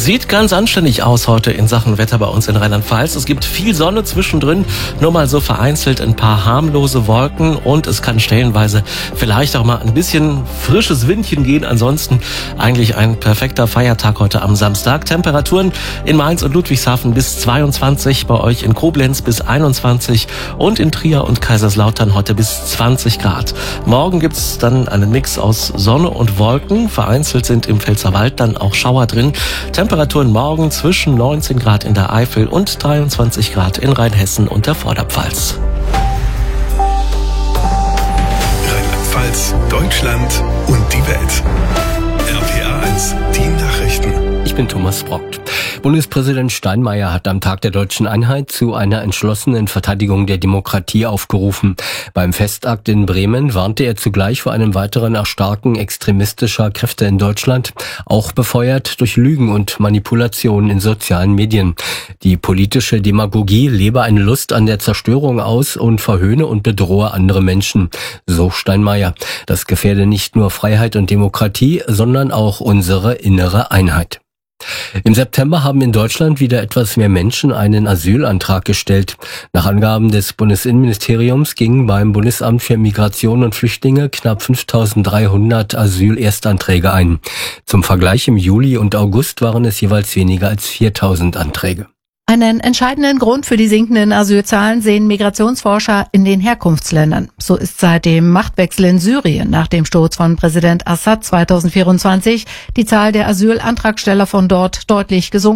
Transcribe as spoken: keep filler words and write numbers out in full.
Sieht ganz anständig aus heute in Sachen Wetter bei uns in Rheinland-Pfalz. Es gibt viel Sonne zwischendrin, nur mal so vereinzelt ein paar harmlose Wolken und es kann stellenweise vielleicht auch mal ein bisschen frisches Windchen gehen. Ansonsten eigentlich ein perfekter Feiertag heute am Samstag. Temperaturen in Mainz und Ludwigshafen bis zweiundzwanzig, bei euch in Koblenz bis einundzwanzig und in Trier und Kaiserslautern heute bis zwanzig Grad. Morgen gibt's dann einen Mix aus Sonne und Wolken. Vereinzelt sind im Pfälzerwald dann auch Schauer drin. Temperaturen morgen zwischen neunzehn Grad in der Eifel und dreiundzwanzig Grad in Rheinhessen und der Vorderpfalz. Rheinland-Pfalz, Deutschland und die Welt. R P R eins, die Nachrichten. Ich bin Thomas Brockt. Bundespräsident Steinmeier hat am Tag der deutschen Einheit zu einer entschlossenen Verteidigung der Demokratie aufgerufen. Beim Festakt in Bremen warnte er zugleich vor einem weiteren Erstarken extremistischer Kräfte in Deutschland, auch befeuert durch Lügen und Manipulationen in sozialen Medien. Die politische Demagogie lebe eine Lust an der Zerstörung aus und verhöhne und bedrohe andere Menschen. So Steinmeier. Das gefährde nicht nur Freiheit und Demokratie, sondern auch unsere innere Einheit. Im September haben in Deutschland wieder etwas mehr Menschen einen Asylantrag gestellt. Nach Angaben des Bundesinnenministeriums gingen beim Bundesamt für Migration und Flüchtlinge knapp fünftausenddreihundert Asylerstanträge ein. Zum Vergleich im Juli und August waren es jeweils weniger als viertausend Anträge. Einen entscheidenden Grund für die sinkenden Asylzahlen sehen Migrationsforscher in den Herkunftsländern. So ist seit dem Machtwechsel in Syrien nach dem Sturz von Präsident Assad zweitausendvierundzwanzig die Zahl der Asylantragsteller von dort deutlich gesunken.